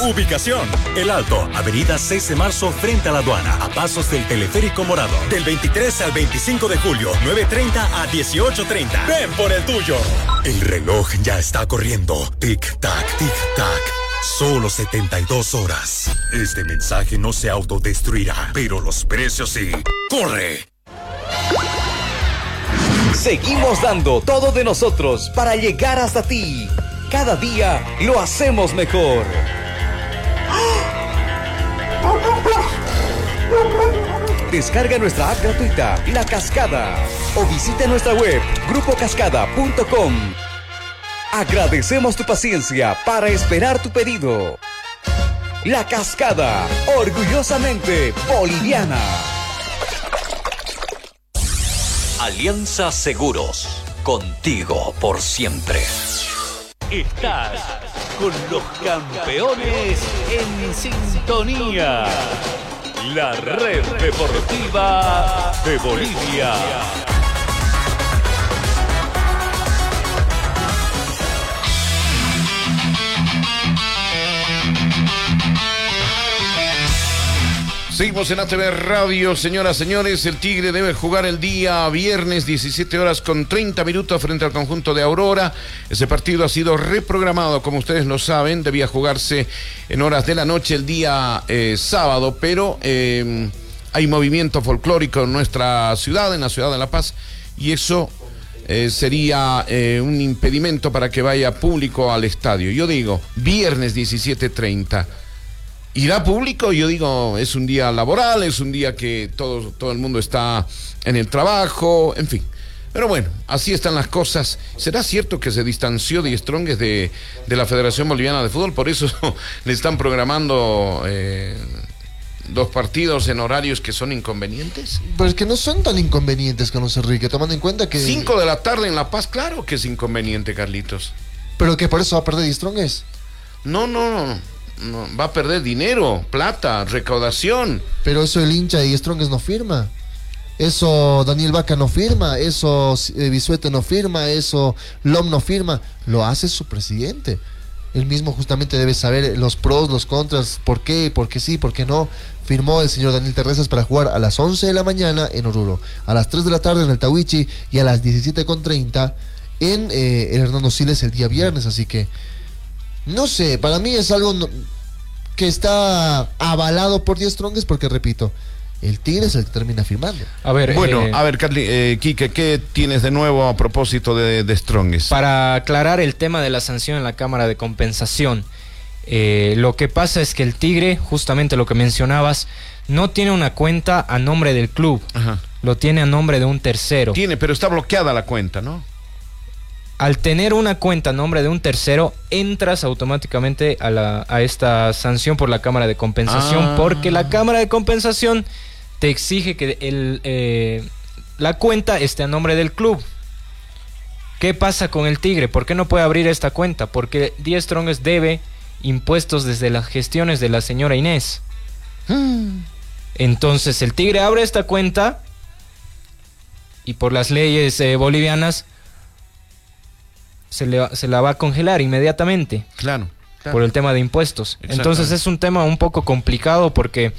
Ubicación: El Alto, avenida 6 de marzo frente a la aduana, a pasos del teleférico morado. Del 23 al 25 de julio, 9:30 a 18:30. Ven por el tuyo. El reloj ya está corriendo. Tic-tac, tic-tac. Solo 72 horas. Este mensaje no se autodestruirá, pero los precios sí. ¡Corre! Seguimos dando todo de nosotros para llegar hasta ti. Cada día lo hacemos mejor. Descarga nuestra app gratuita, La Cascada, o visita nuestra web, grupocascada.com. Agradecemos tu paciencia para esperar tu pedido. La Cascada, orgullosamente boliviana. Alianza Seguros, contigo por siempre. Estás con los campeones en sintonía. La red deportiva de Bolivia. Seguimos en ATV Radio, señoras, señores. El Tigre debe jugar el día viernes, 17 horas con 30 minutos frente al conjunto de Aurora. Ese partido ha sido reprogramado, como ustedes lo saben. Debía jugarse en horas de la noche el día sábado, pero hay movimiento folclórico en nuestra ciudad, en la ciudad de La Paz, y eso sería un impedimento para que vaya público al estadio. Yo digo, viernes 17:30. ¿Irá público? Yo digo, es un día laboral, es un día que todo el mundo está en el trabajo, en fin. Pero bueno, así están las cosas. ¿Será cierto que se distanció Die Strongest de la Federación Boliviana de Fútbol? Por eso le están programando 2 partidos en horarios que son inconvenientes. Pues que no son tan inconvenientes, Carlos Enrique, tomando en cuenta que... 5 de la tarde en La Paz, claro que es inconveniente, Carlitos. ¿Pero que por eso va a perder Die Strongest? No, va a perder dinero, plata, recaudación. Pero eso el hincha de Die Strongest no firma. Eso Daniel Vaca no firma. Eso Bisuete no firma. Eso Lom no firma. Lo hace su presidente. Él mismo justamente debe saber los pros, los contras, por qué sí, por qué no. Firmó el señor Daniel Terresas para jugar a las 11 de la mañana en Oruro, a las 3 de la tarde en el Tahuichi y a las 17:30 en el Hernando Siles el día viernes. Así que no sé, para mí es algo que está avalado por Die Strongest porque, repito, el Tigre es el que termina firmando. A ver, Quique, ¿qué tienes de nuevo a propósito de Strongest? Para aclarar el tema de la sanción en la Cámara de Compensación, lo que pasa es que el Tigre, justamente lo que mencionabas, no tiene una cuenta a nombre del club. Ajá. Lo tiene a nombre de un tercero. Tiene, pero está bloqueada la cuenta, ¿no? Al tener una cuenta a nombre de un tercero, entras automáticamente a esta sanción por la Cámara de Compensación, porque la Cámara de Compensación te exige que la cuenta esté a nombre del club. ¿Qué pasa con el Tigre? ¿Por qué no puede abrir esta cuenta? Porque Die Strongest debe impuestos desde las gestiones de la señora Inés. Entonces el Tigre abre esta cuenta y por las leyes bolivianas se la va a congelar inmediatamente. Claro. Por el tema de impuestos. Entonces es un tema un poco complicado porque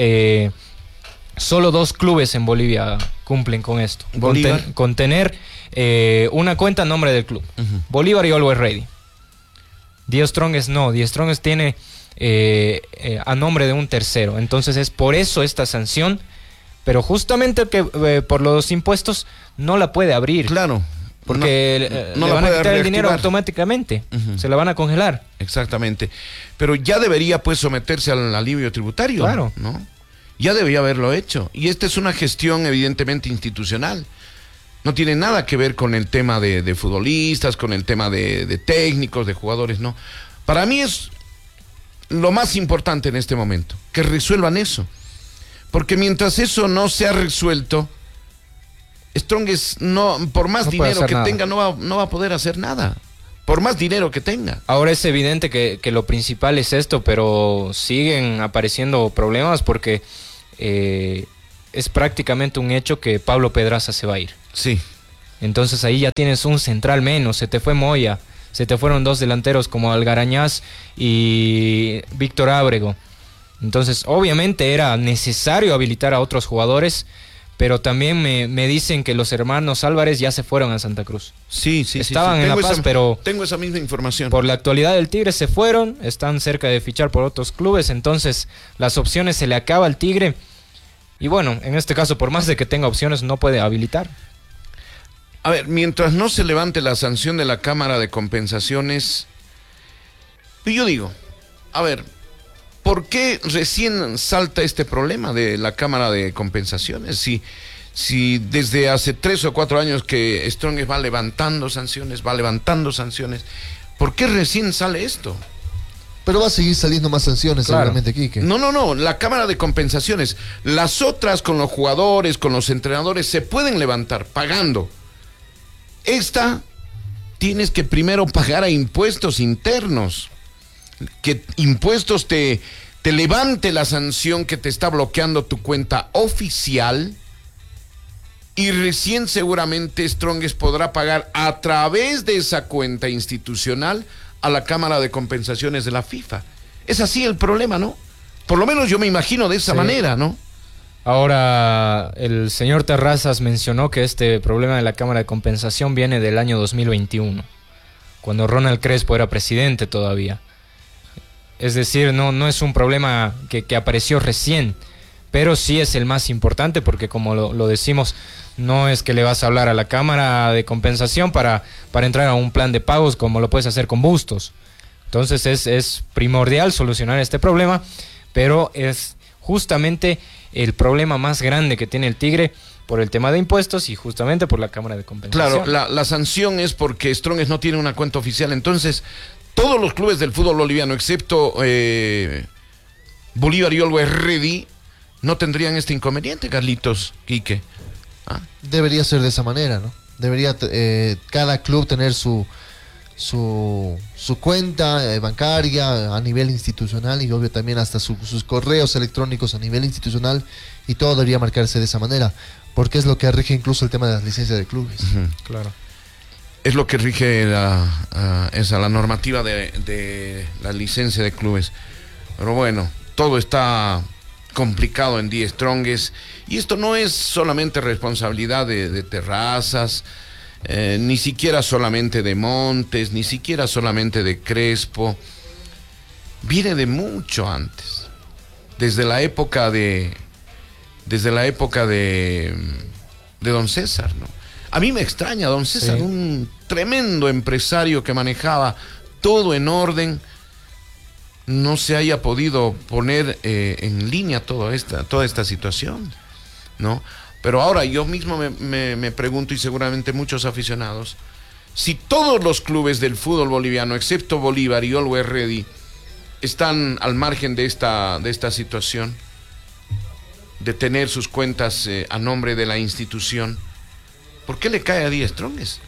solo 2 clubes en Bolivia cumplen con esto. Con tener una cuenta a nombre del club. Bolívar y Always Ready. Die Strongest no. Die Strongest tiene a nombre de un tercero. Entonces es por eso esta sanción. Pero justamente que por los impuestos no la puede abrir. Claro. Porque le van a quitar el dinero automáticamente. Se la van a congelar. Exactamente. Pero ya debería pues someterse al alivio tributario. Claro. ¿No? Ya debería haberlo hecho. Y esta es una gestión evidentemente institucional. No tiene nada que ver con el tema de futbolistas, con el tema de técnicos, de jugadores, no. Para mí es lo más importante en este momento, que resuelvan eso. Porque mientras eso no se ha resuelto, Strongest por más dinero que tenga no va a poder hacer nada. Por más dinero que tenga. Ahora es evidente que lo principal es esto, pero siguen apareciendo problemas porque es prácticamente un hecho que Pablo Pedraza se va a ir. Sí. Entonces ahí ya tienes un central menos, se te fue Moya, se te fueron 2 delanteros como Algarañaz y Víctor Ábrego. Entonces, obviamente era necesario habilitar a otros jugadores, pero también me dicen que los hermanos Álvarez ya se fueron a Santa Cruz. Sí. Estaban en La Paz, pero tengo esa misma información. Por la actualidad del Tigre se fueron, están cerca de fichar por otros clubes, entonces las opciones se le acaba al Tigre. Y bueno, en este caso, por más de que tenga opciones, no puede habilitar. A ver, mientras no se levante la sanción de la Cámara de Compensaciones, yo digo, a ver, ¿por qué recién salta este problema de la Cámara de Compensaciones? Si desde hace 3 o 4 años que Strongest va levantando sanciones, ¿por qué recién sale esto? Pero va a seguir saliendo más sanciones, claro. Seguramente, Quique. No, la Cámara de Compensaciones. Las otras con los jugadores, con los entrenadores, se pueden levantar pagando. Esta, tienes que primero pagar a impuestos internos. Que impuestos te levante la sanción que te está bloqueando tu cuenta oficial, y recién seguramente Strongest podrá pagar a través de esa cuenta institucional a la Cámara de Compensaciones de la FIFA. Es así el problema, ¿no? Por lo menos yo me imagino de esa manera, ¿no? Ahora, el señor Terrazas mencionó que este problema de la Cámara de Compensación viene del año 2021, cuando Ronald Crespo era presidente todavía. Es decir, no es un problema que apareció recién, pero sí es el más importante porque, como lo decimos, no es que le vas a hablar a la Cámara de Compensación para entrar a un plan de pagos como lo puedes hacer con Bustos. Entonces es primordial solucionar este problema, pero es justamente el problema más grande que tiene el Tigre por el tema de impuestos y justamente por la Cámara de Compensación. Claro, la sanción es porque Strongest no tiene una cuenta oficial. Entonces, todos los clubes del fútbol boliviano, excepto Bolívar y Always Ready, no tendrían este inconveniente, Carlitos, Quique. Debería ser de esa manera, ¿no? Debería cada club tener su cuenta bancaria a nivel institucional y obvio también hasta sus correos electrónicos a nivel institucional, y todo debería marcarse de esa manera, porque es lo que rige incluso el tema de las licencias de clubes. Claro. Es lo que rige la normativa de la licencia de clubes. Pero bueno, todo está complicado en The Strongest, y esto no es solamente responsabilidad de Terrazas, ni siquiera solamente de Montes, ni siquiera solamente de Crespo. Viene de mucho antes, desde la época de don César, ¿no? A mí me extraña don César, sí, un tremendo empresario que manejaba todo en orden, no se haya podido poner en línea toda esta situación, ¿no? Pero ahora yo mismo me pregunto, y seguramente muchos aficionados, si todos los clubes del fútbol boliviano, excepto Bolívar y Always Ready, están al margen de esta situación, de tener sus cuentas a nombre de la institución, ¿por qué le cae a The Strongest?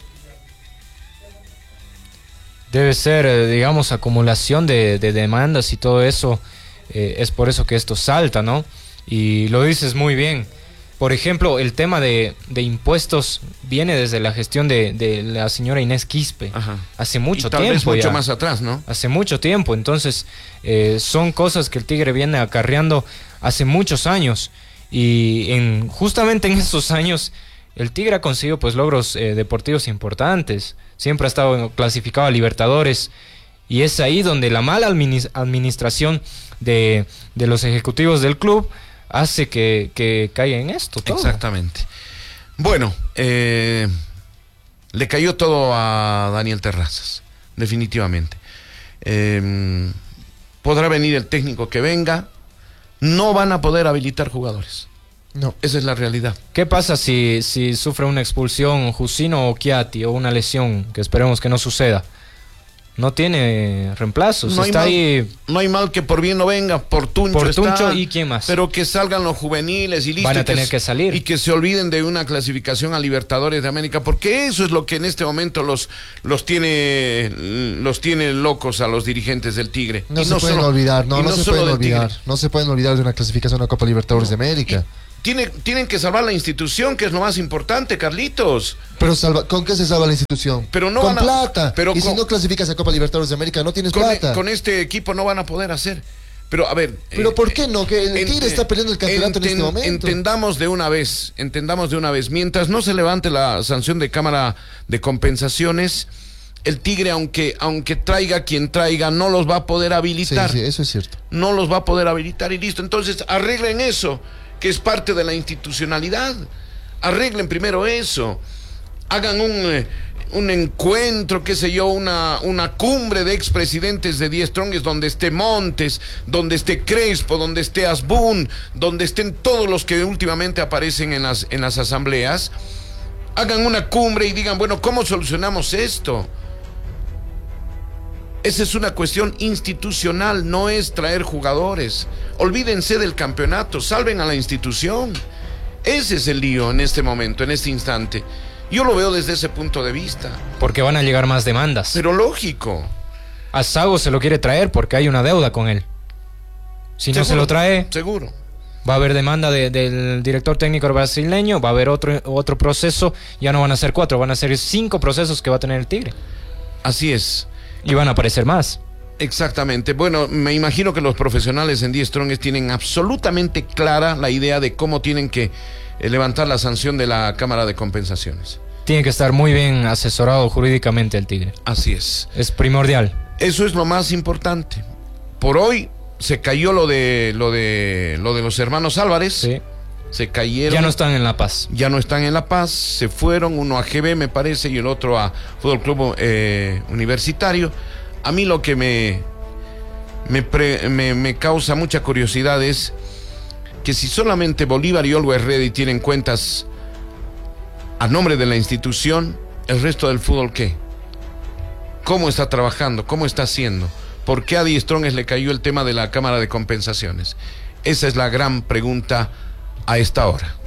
Debe ser, digamos, acumulación de demandas y todo eso. Es por eso que esto salta, ¿no? Y lo dices muy bien. Por ejemplo, el tema de impuestos viene desde la gestión de la señora Inés Quispe. Ajá. Hace mucho y tal tiempo. Vez mucho ya. Más atrás, ¿no? Hace mucho tiempo. Entonces, son cosas que el Tigre viene acarreando hace muchos años. Y justamente en esos años, el Tigre ha conseguido pues logros deportivos importantes. Siempre ha estado clasificado a Libertadores. Y es ahí donde la mala administración de los ejecutivos del club hace que caiga en esto todo. Exactamente. Bueno, le cayó todo a Daniel Terrazas, definitivamente. Podrá venir el técnico que venga, no van a poder habilitar jugadores. No. Esa es la realidad. ¿Qué pasa si sufre una expulsión Jusino o Chiati o una lesión, que esperemos que no suceda? No tiene reemplazos, No está ahí. No hay mal que por bien no venga, por Tuncho está, y quién más. pero que salgan los juveniles y listo. Van a tener que salir. Y que se olviden de una clasificación a Libertadores de América, porque eso es lo que en este momento los tiene locos a los dirigentes del Tigre. No se pueden olvidar de una clasificación a Copa Libertadores de América. Tienen que salvar la institución, que es lo más importante, Carlitos. Pero ¿con qué se salva la institución? Pero no con van a, plata. Pero y si no clasificas a Copa Libertadores de América, no tienes plata. Con este equipo no van a poder hacer. Pero a ver. Pero ¿por qué no? Que el Tigre está peleando el campeonato en este momento. Entendamos de una vez. Mientras no se levante la sanción de Cámara de Compensaciones, el Tigre, aunque traiga quien traiga, no los va a poder habilitar. Sí, eso es cierto. No los va a poder habilitar y listo. Entonces, arreglen eso, que es parte de la institucionalidad. Arreglen primero eso. Hagan un encuentro, qué sé yo, una cumbre de expresidentes de Die Strongest donde esté Montes, donde esté Crespo, donde esté Asbun, donde estén todos los que últimamente aparecen en las asambleas. Hagan una cumbre y digan, bueno, ¿cómo solucionamos esto? Esa es una cuestión institucional, no es traer jugadores. Olvídense del campeonato, salven a la institución. Ese es el lío en este momento, en este instante. Yo lo veo desde ese punto de vista. Porque van a llegar más demandas. Pero lógico. A Sago se lo quiere traer porque hay una deuda con él. Si no se lo trae, seguro. Va a haber demanda del director técnico brasileño, va a haber otro proceso. Ya no van a ser 4, van a ser 5 procesos que va a tener el Tigre. Así es. Y van a aparecer más. Exactamente. Bueno, me imagino que los profesionales en Die Strongest tienen absolutamente clara la idea de cómo tienen que levantar la sanción de la Cámara de Compensaciones. Tiene que estar muy bien asesorado jurídicamente el Tigre. Así es. Es primordial. Eso es lo más importante. Por hoy se cayó lo de los hermanos Álvarez. Sí. Se cayeron. Ya no están en La Paz. Ya no están en La Paz. Se fueron, uno a GB me parece y el otro a Fútbol Club Universitario. A mí lo que me causa mucha curiosidad es que si solamente Bolívar y Always Ready tienen cuentas a nombre de la institución, el resto del fútbol, ¿qué? ¿Cómo está trabajando? ¿Cómo está haciendo? ¿Por qué a Die Strongest le cayó el tema de la Cámara de Compensaciones? Esa es la gran pregunta a esta hora.